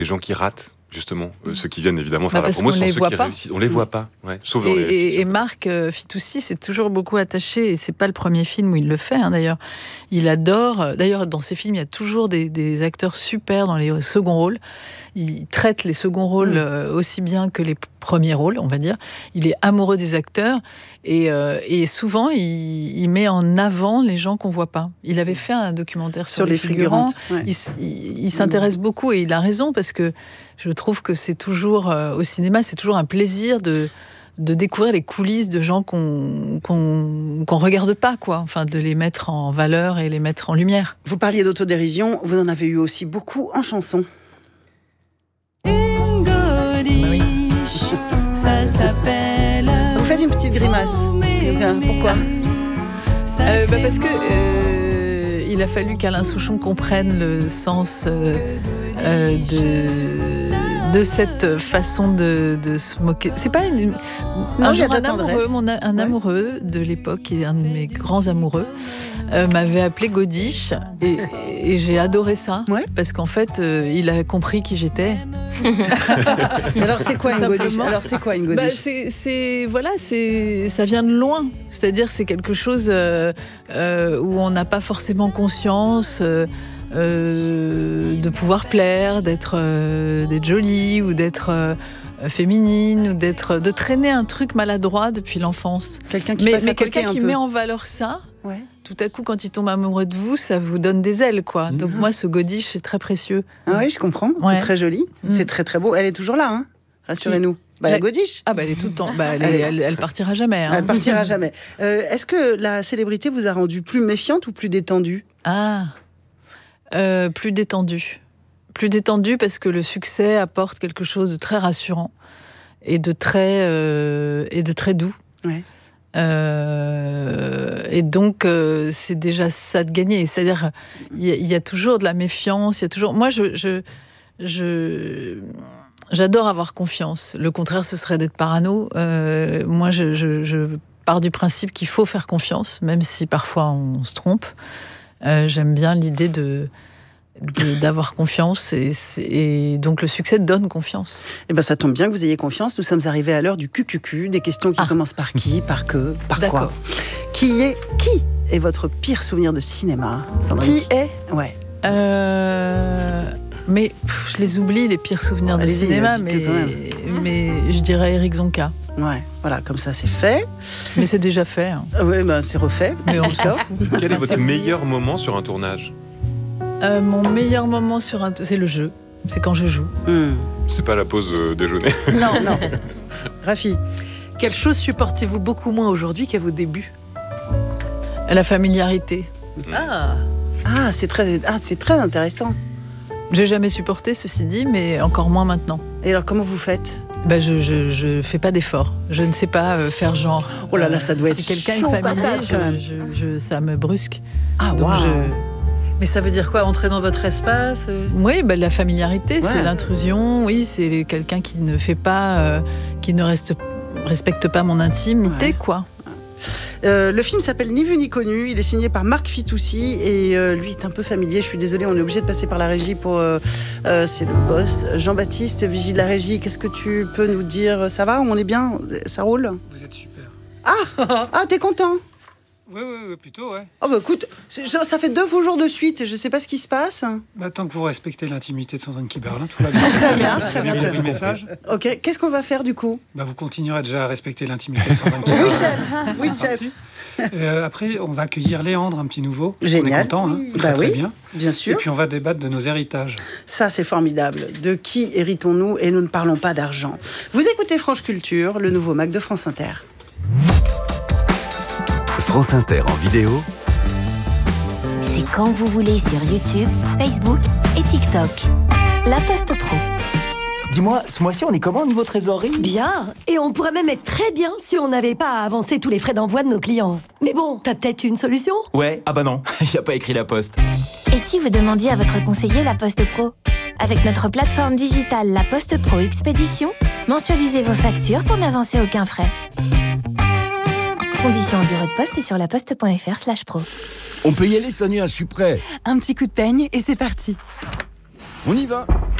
les gens qui ratent, justement, ceux qui viennent évidemment faire la promo sont ceux qui réussissent. On les voit pas, sauf dans les et Marc Fitoussi s'est toujours beaucoup attaché, et c'est pas le premier film où il le fait, d'ailleurs. Il adore, d'ailleurs dans ses films, il y a toujours des acteurs super dans les seconds rôles. Il traite les seconds rôles aussi bien que les premiers rôles, on va dire. Il est amoureux des acteurs, et souvent il met en avant les gens qu'on voit pas. Il avait fait un documentaire sur les figurantes. Il s'intéresse beaucoup, et il a raison, parce que je trouve que c'est toujours, au cinéma, c'est toujours un plaisir de découvrir les coulisses de gens qu'on regarde pas, quoi. Enfin, de les mettre en valeur et les mettre en lumière. Vous parliez d'autodérision, vous en avez eu aussi beaucoup en chanson. Une godiche, ça s'appelle... Vous faites une petite grimace. Pourquoi ? Parce que il a fallu qu'Alain Souchon comprenne le sens de cette façon de se moquer. C'est pas un amoureux de l'époque, qui est un de mes grands amoureux, m'avait appelé Godiche, et j'ai adoré ça, parce qu'en fait il a compris qui j'étais. Alors c'est quoi une Godiche ? Ça vient de loin. C'est-à-dire, c'est quelque chose où on n'a pas forcément conscience de pouvoir plaire, d'être jolie, ou d'être féminine, ou de traîner un truc maladroit depuis l'enfance. Quelqu'un qui met en valeur ça. Tout à coup, quand il tombe amoureux de vous, ça vous donne des ailes, quoi. Donc moi, ce Godiche, c'est très précieux. Ah oui, je comprends. C'est très joli. C'est très très beau. Elle est toujours là, rassurez-nous. La Godiche. Elle est tout le temps. Elle partira jamais. Elle partira jamais. Est-ce que la célébrité vous a rendu plus méfiante ou plus détendue ? Plus détendue. Plus détendue, parce que le succès apporte quelque chose de très rassurant et de très doux. Et donc c'est déjà ça de gagner. C'est-à-dire, il y a toujours de la méfiance. Il y a toujours. Moi, j'adore avoir confiance. Le contraire, ce serait d'être parano. Moi, je pars du principe qu'il faut faire confiance, même si parfois on se trompe. J'aime bien l'idée d'avoir confiance, et donc le succès donne confiance. Ça tombe bien que vous ayez confiance. Nous sommes arrivés à l'heure du QQQ, des questions qui commencent par qui, par que, par quoi. Qui est votre pire souvenir de cinéma, Sandrine ? Qui est ? Mais je les oublie, les pires souvenirs de cinéma, mais je dirais Éric Zonka. Voilà, comme ça c'est fait. Mais c'est déjà fait. C'est refait. Mais on s'en fout. Quel est votre meilleur moment sur un tournage ? Mon meilleur moment c'est le jeu. C'est quand je joue. C'est pas la pause déjeuner. Non. Rafi. Quelle chose supportez-vous beaucoup moins aujourd'hui qu'à vos débuts ? La familiarité. C'est très intéressant. J'ai jamais supporté, ceci dit, mais encore moins maintenant. Et alors, comment vous faites ? Je fais pas d'effort. Je ne sais pas faire genre. Oh là là, ça doit être si quelqu'un est familier, ça me brusque. Mais ça veut dire quoi, entrer dans votre espace ? Oui, la familiarité, c'est l'intrusion. Oui, c'est quelqu'un qui ne fait pas, qui ne respecte pas mon intimité, quoi. Le film s'appelle Ni vu ni connu. Il est signé par Marc Fitoussi, et lui est un peu familier. Je suis désolée, on est obligé de passer par la régie pour. C'est le boss, Jean-Baptiste, vigie de la régie. Qu'est-ce que tu peux nous dire ? Ça va ? On est bien ? Ça roule ? Vous êtes super. T'es content ? Oui, plutôt, ouais. Écoute, ça fait 2 jours de suite et je sais pas ce qui se passe. Tant que vous respectez l'intimité de Sandrine Kiberlin, tout va bien. Très bien. Le message. Ok, qu'est-ce qu'on va faire du coup ? Vous continuerez déjà à respecter l'intimité de Sandrine Kiberlin. Oui, chef. Après, on va accueillir Léandre, un petit nouveau. Génial. On est content, très bien. Bien sûr. Et puis on va débattre de nos héritages. Ça, c'est formidable. De qui héritons-nous ? Et nous ne parlons pas d'argent. Vous écoutez France Culture, le nouveau Mac de France Inter. France Inter en vidéo. C'est quand vous voulez sur YouTube, Facebook et TikTok. La Poste Pro. Dis-moi, ce mois-ci, on est comment au niveau trésorerie ? Bien, et on pourrait même être très bien si on n'avait pas à avancer tous les frais d'envoi de nos clients. Mais bon, t'as peut-être une solution ? Ouais, non, il n'y a pas écrit La Poste. Et si vous demandiez à votre conseiller La Poste Pro ? Avec notre plateforme digitale La Poste Pro Expédition, mensualisez vos factures pour n'avancer aucun frais. Conditions au bureau de poste et sur laposte.fr/pro. On peut y aller, Sonia, je suis prêt. Un petit coup de peigne et c'est parti. On y va.